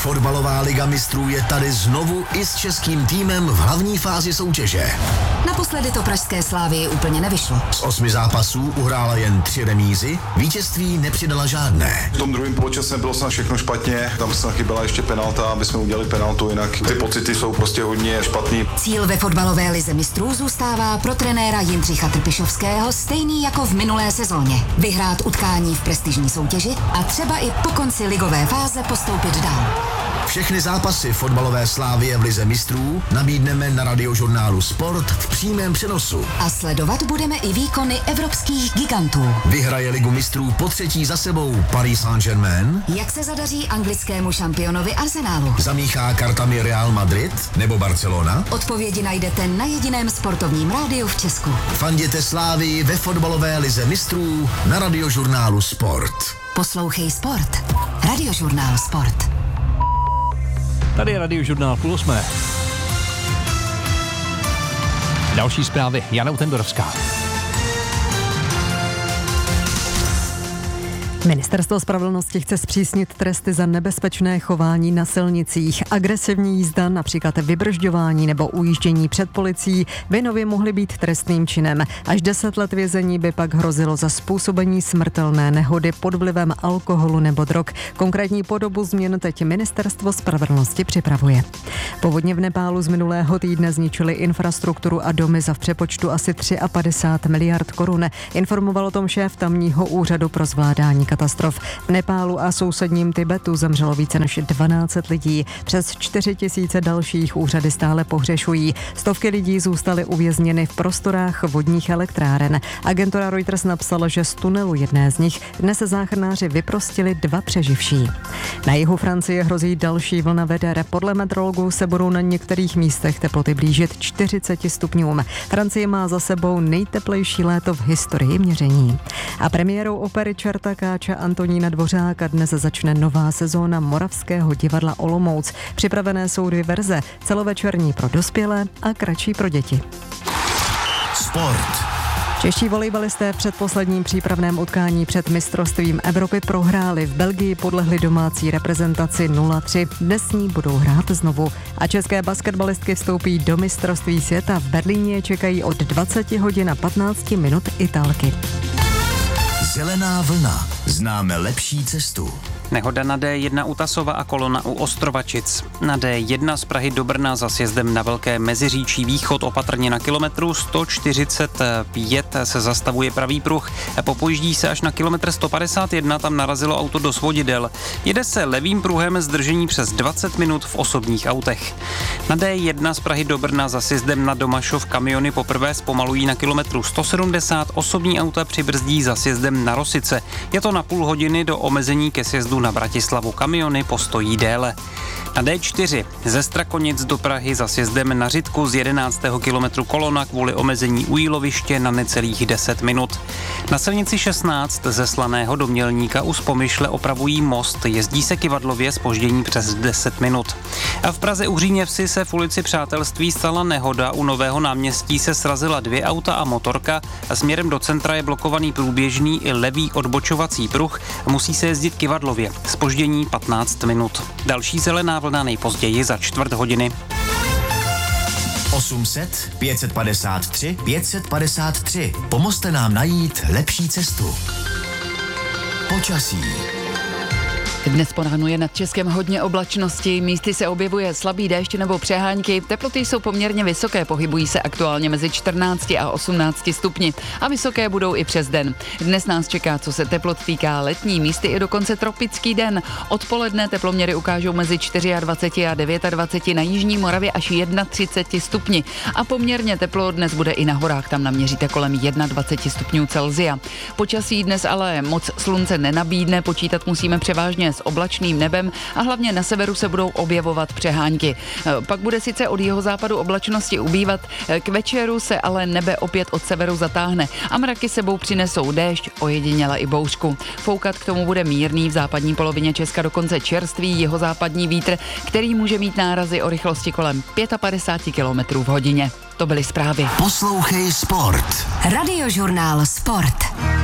Fotbalová liga mistrů je tady znovu i s českým týmem v hlavní fázi soutěže. Naposledy to pražské Slávii úplně nevyšlo. Z 8 zápasů uhrála jen 3 remízy, vítězství nepřidala žádné. V tom druhém poločase bylo snad všechno špatně, tam snad chyběla ještě penalta, aby jsme udělali penaltu, jinak ty pocity jsou prostě hodně špatný. Cíl ve fotbalové lize mistrů zůstává pro trenéra Jindřicha Trpišovského stejný jako v minulé sezóně. Vyhrát utkání v prestižní soutěži a třeba i po konci ligové fáze postoupit dál. Všechny zápasy fotbalové Slávie v lize mistrů nabídneme na Radiožurnálu Sport v přímém přenosu. A sledovat budeme i výkony evropských gigantů. Vyhraje ligu mistrů po 3. za sebou Paris Saint-Germain? Jak se zadaří anglickému šampionovi Arsenalu? Zamíchá kartami Real Madrid nebo Barcelona? Odpovědi najdete na jediném sportovním rádiu v Česku. Fanděte Slávii ve fotbalové lize mistrů na Radiožurnálu Sport. Poslouchej Sport. Radiožurnál Sport. Tady je Radiožurnál 7:30. Další zprávy, Jana Utendorovská. Ministerstvo spravedlnosti chce zpřísnit tresty za nebezpečné chování na silnicích. Agresivní jízda, například vybržďování nebo ujíždění před policií, by nově mohly být trestným činem. Až 10 let vězení by pak hrozilo za způsobení smrtelné nehody pod vlivem alkoholu nebo drog. Konkrétní podobu změn teď Ministerstvo spravedlnosti připravuje. Povodně v Nepálu z minulého týdne zničily infrastrukturu a domy za v přepočtu asi 53 miliard korun. Informoval o tom šéf tamního úřadu pro zvládání katastrof. V Nepálu a sousedním Tibetu zemřelo více než 12 lidí. Přes 4 000 dalších úřady stále pohřešují. Stovky lidí zůstaly uvězněny v prostorách vodních elektráren. Agentura Reuters napsala, že z tunelu jedné z nich dnes záchranáři vyprostili 2 přeživší. Na jihu Francie hrozí další vlna veder. Podle meteorologů se budou na některých místech teploty blížit 40 stupňům. Francie má za sebou nejteplejší léto v historii měření. A premiérou opery Čertakáče Antonína Dvořáka dnes začne nová sezóna Moravského divadla Olomouc. Připravené jsou 2 verze, celovečerní pro dospělé a kratší pro děti. Sport. Čeští volejbalisté v předposledním přípravném utkání před mistrovstvím Evropy prohráli. V Belgii podlehli domácí reprezentaci 0-3. Dnes s ní budou hrát znovu. A české basketbalistky vstoupí do mistrovství světa. V Berlíně čekají od 20 hodin a 15 minut Italky. Zelená vlna. Známe lepší cestu. Nehoda na D1 u Tasova a kolona u Ostrovačic. Na D1 z Prahy do Brna za sjezdem na Velké Meziříčí východ opatrně na kilometru 145 se zastavuje pravý pruh. Popojíždí se až na kilometr 151, tam narazilo auto do svodidel. Jede se levým pruhem zdržení přes 20 minut v osobních autech. Na D1 z Prahy do Brna za sjezdem na Domašov kamiony poprvé zpomalují na kilometru 170, osobní auta přibrzdí za sjezdem na Rosice. Je to na půl hodiny do omezení ke sjezdu na Bratislavu, kamiony postojí déle. Na D4 ze Strakonic do Prahy za sjezdem na Řitku z 11. kilometru kolona kvůli omezení u jíloviště na necelých 10 minut. Na silnici 16 ze Slaného do Mělníka u Spomyšle opravují most, jezdí se kyvadlově zpoždění přes 10 minut. A v Praze u Hříněvsi se v ulici Přátelství stala nehoda, u Nového náměstí se srazila 2 auta a motorka a směrem do centra je blokovaný průběžný i levý odbočovací pruh, musí se jezdit kyvadlově, zpoždění 15 minut. Další zelená vlna nejpozději za 1/4 hodiny. 800 553 553. Pomozte nám najít lepší cestu. Počasí. Dnes po ránu je nad Českem hodně oblačnosti, místy se objevuje slabý déšť nebo přehánky, teploty jsou poměrně vysoké, pohybují se aktuálně mezi 14 a 18 stupni a vysoké budou i přes den. Dnes nás čeká, co se teplot týká, letní, místy i dokonce tropický den. Odpoledne teploměry ukážou mezi 24 a 29 na jižní Moravě až 31 stupni a poměrně teplo dnes bude i na horách, tam naměříte kolem 21 stupňů Celsia. Počasí dnes ale moc slunce nenabídne, počítat musíme převážně s oblačným nebem a hlavně na severu se budou objevovat přehánky. Pak bude sice od jihozápadu oblačnosti ubývat, k večeru se ale nebe opět od severu zatáhne a mraky sebou přinesou déšť, ojediněle i bouřku. Foukat k tomu bude mírný, v západní polovině Česka dokonce čerstvý jihozápadní vítr, který může mít nárazy o rychlosti kolem 55 km v hodině. To byly zprávy. Poslouchej Sport. Radiožurnál Sport.